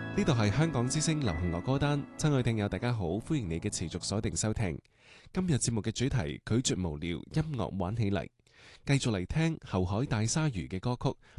呢度係香港之聲流行樂歌單，親愛聽友大家好，歡迎你嘅持續鎖定收聽。今日節目嘅主題拒絕無聊，音樂玩起嚟，繼續嚟聽後海大鯊魚嘅歌曲